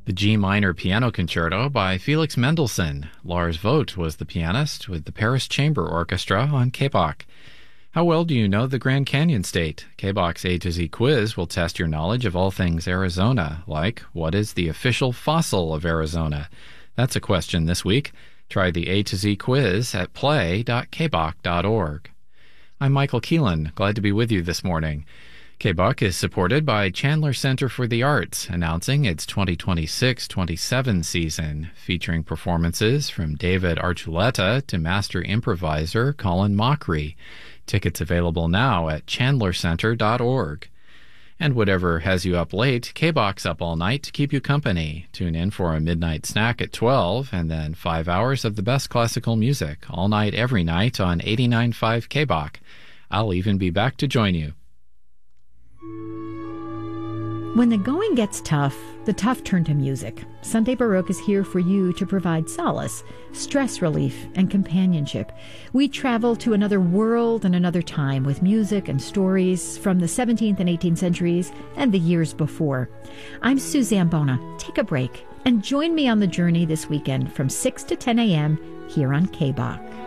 The G minor piano concerto by Felix Mendelssohn. Lars Vogt was the pianist with the Paris Chamber Orchestra on KBOK. How well do you know the Grand Canyon State? KBOK's A to Z quiz will test your knowledge of all things Arizona, like what is the official fossil of Arizona? That's a question this week. Try the A to Z quiz at play.kbok.org. I'm Michael Keelan, glad to be with you this morning. KBOK is supported by Chandler Center for the Arts, announcing its 2026-27 season, featuring performances from David Archuleta to master improviser Colin Mockery. Tickets available now at chandlercenter.org. And whatever has you up late, KBOK's up all night to keep you company. Tune in for a midnight snack at 12, and then 5 hours of the best classical music, all night, every night on 89.5 KBOK. I'll even be back to join you. When the going gets tough, the tough turn to music. Sunday Baroque is here for you to provide solace, stress relief, and companionship. We travel to another world and another time with music and stories from the 17th and 18th centuries and the years before. I'm Suzanne Bona. Take a break and join me on the journey this weekend from 6 to 10 a.m. here on KBOK.